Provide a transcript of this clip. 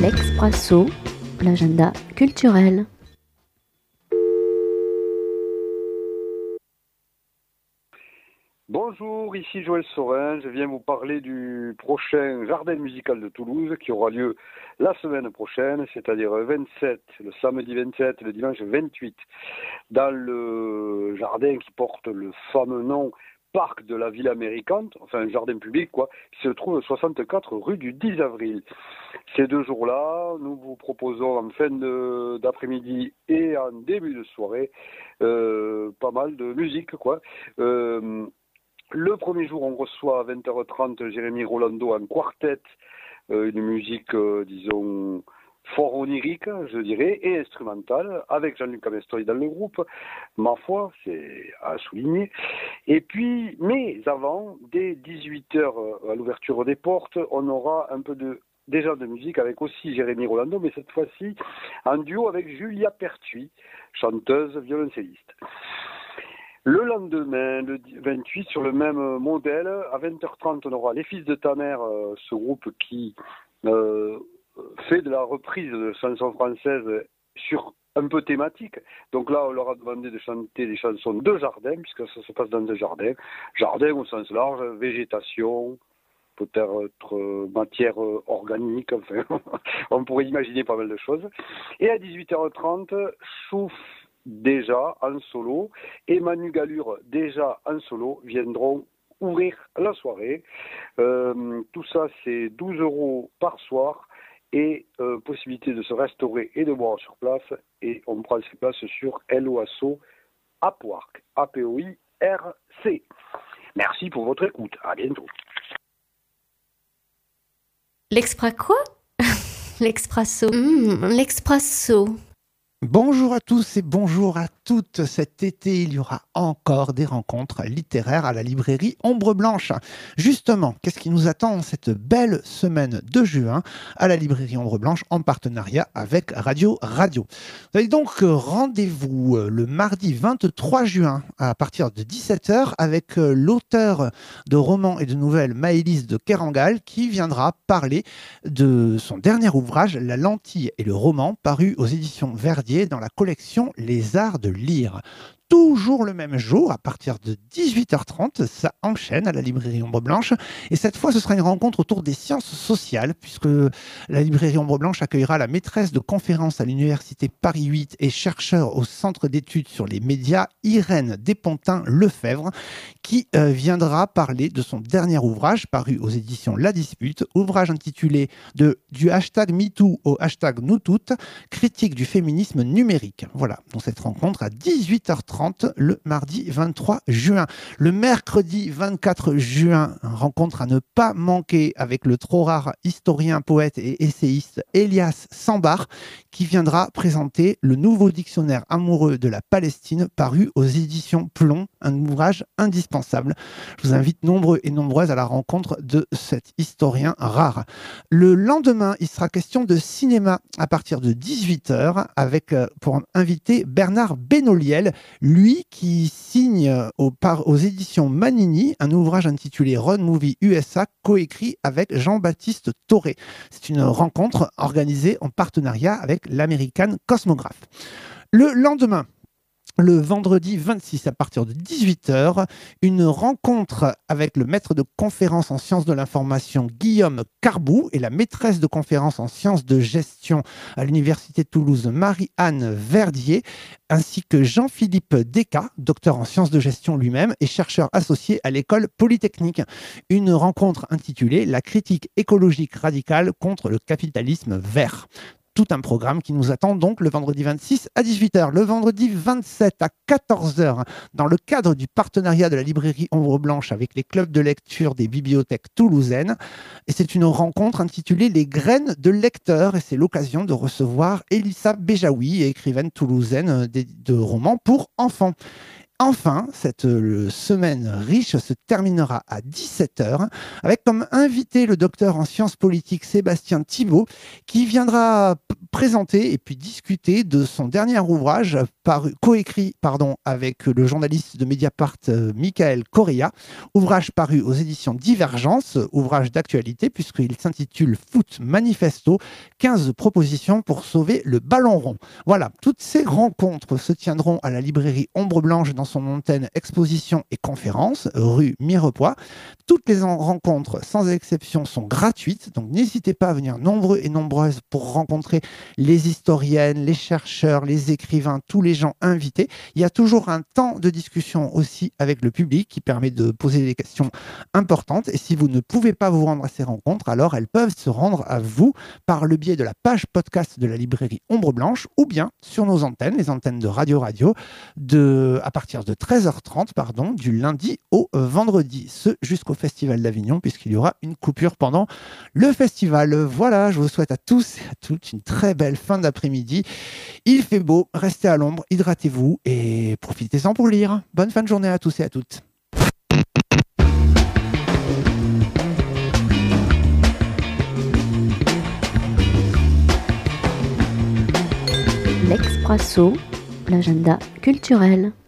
L'Expresso, l'agenda culturel. Bonjour, ici Joël Saurin. Je viens vous parler du prochain jardin musical de Toulouse qui aura lieu la semaine prochaine, c'est-à-dire le samedi 27 et le dimanche 28, dans le jardin qui porte le fameux nom Parc de la Ville Américaine, enfin un jardin public qui se trouve au 64 rue du 10 avril. Ces 2 jours-là, nous vous proposons en fin d'après-midi et en début de soirée pas mal de musique Le premier jour, on reçoit à 20h30 Jérémy Rolando en quartet, une musique, disons, fort onirique, je dirais, et instrumentale, avec Jean-Luc Amestoy dans le groupe. Ma foi, c'est à souligner. Et puis, mais avant, dès 18h, à l'ouverture des portes, on aura un peu déjà de musique avec aussi Jérémy Rolando, mais cette fois-ci en duo avec Julia Pertuis, chanteuse, violoncelliste. Le lendemain, le 28, sur le même modèle, à 20h30, on aura Les Fils de ta mère, ce groupe qui fait de la reprise de chansons françaises sur un peu thématique. Donc là, on leur a demandé de chanter des chansons de jardin, puisque ça se passe dans un jardin. Jardin au sens large, végétation, peut-être matière organique, enfin, on pourrait imaginer pas mal de choses. Et à 18h30, Chouf déjà en solo et Manu Galure déjà en solo viendront ouvrir la soirée. Tout ça, c'est 12 € par soir et possibilité de se restaurer et de boire sur place. Et on prend ses places sur LOASO Apoirc, APOIRC. Merci pour votre écoute. À bientôt. Quoi L'Expresso. L'Expresso. Bonjour à tous et bonjour à toutes. Cet été, il y aura encore des rencontres littéraires à la librairie Ombre Blanche. Justement, qu'est-ce qui nous attend en cette belle semaine de juin à la librairie Ombre Blanche en partenariat avec Radio. Vous avez donc rendez-vous le mardi 23 juin à partir de 17h avec l'auteur de romans et de nouvelles Maëlys de Kerangal qui viendra parler de son dernier ouvrage La lentille et le roman paru aux éditions Verdier dans la collection Les Arts de lire. Toujours le même jour, à partir de 18h30, ça enchaîne à la librairie Ombre Blanche. Et cette fois, ce sera une rencontre autour des sciences sociales, puisque la librairie Ombre Blanche accueillera la maîtresse de conférence à l'université Paris 8 et chercheur au centre d'études sur les médias, Irène Despontin-Lefebvre, qui viendra parler de son dernier ouvrage, paru aux éditions La Dispute, ouvrage intitulé du hashtag MeToo au hashtag NouToutes, critique du féminisme numérique. Voilà, donc cette rencontre à 18h30 le mardi 23 juin. Le mercredi 24 juin, rencontre à ne pas manquer avec le trop rare historien, poète et essayiste Elias Sambar, qui viendra présenter le nouveau dictionnaire amoureux de la Palestine paru aux éditions Plomb, un ouvrage indispensable. Je vous invite nombreux et nombreuses à la rencontre de cet historien rare. Le lendemain, il sera question de cinéma à partir de 18h avec pour inviter Bernard Benoliel, lui qui signe aux éditions Manini un ouvrage intitulé Road Movie USA, coécrit avec Jean-Baptiste Toré. C'est une rencontre organisée en partenariat avec l'American Cosmograph. Le lendemain, le vendredi 26 à partir de 18h, une rencontre avec le maître de conférence en sciences de l'information Guillaume Carbou et la maîtresse de conférence en sciences de gestion à l'université de Toulouse Marie-Anne Verdier, ainsi que Jean-Philippe Descas, docteur en sciences de gestion lui-même et chercheur associé à l'école polytechnique. Une rencontre intitulée La critique écologique radicale contre le capitalisme vert. Tout un programme qui nous attend donc le vendredi 26 à 18h, le vendredi 27 à 14h, dans le cadre du partenariat de la librairie Ombre Blanche avec les clubs de lecture des bibliothèques toulousaines. Et c'est une rencontre intitulée Les graines de lecteurs, et c'est l'occasion de recevoir Elissa Béjaoui, écrivaine toulousaine de romans pour enfants. Enfin, cette semaine riche se terminera à 17h avec comme invité le docteur en sciences politiques Sébastien Thibault qui viendra présenter et puis discuter de son dernier ouvrage coécrit avec le journaliste de Mediapart Michael Correa, ouvrage paru aux éditions Divergence, ouvrage d'actualité puisqu'il s'intitule Foot Manifesto, 15 propositions pour sauver le ballon rond. Voilà, toutes ces rencontres se tiendront à la librairie Ombre Blanche dans son antenne exposition et conférence, rue Mirepoix. Toutes les rencontres, sans exception, sont gratuites, donc n'hésitez pas à venir nombreux et nombreuses pour rencontrer les historiennes, les chercheurs, les écrivains, tous les gens invités. Il y a toujours un temps de discussion aussi avec le public qui permet de poser des questions importantes. Et si vous ne pouvez pas vous rendre à ces rencontres, alors elles peuvent se rendre à vous par le biais de la page podcast de la librairie Ombre Blanche ou bien sur nos antennes, les antennes de Radio, à partir de 13h30, du lundi au vendredi, ce jusqu'au Festival d'Avignon, puisqu'il y aura une coupure pendant le festival. Voilà, je vous souhaite à tous et à toutes une très belle fin d'après-midi. Il fait beau, restez à l'ombre, hydratez-vous et profitez-en pour lire. Bonne fin de journée à tous et à toutes. L'Expresso, l'agenda culturel.